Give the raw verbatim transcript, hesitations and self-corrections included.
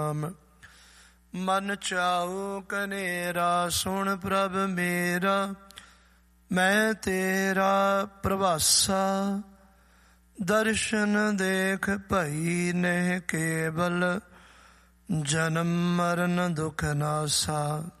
ਮਨ ਚਾਉ ਕਨੇਰਾ ਸੁਣ ਪ੍ਰਭ ਮੇਰਾ, ਮੈਂ ਤੇਰਾ ਪ੍ਰਭਾਸਾ। ਦਰਸ਼ਨ ਦੇਖ ਭਈ ਨਹਿ ਕੇਵਲ, ਜਨਮ ਮਰਨ ਦੁਖ ਨਾਸਾ।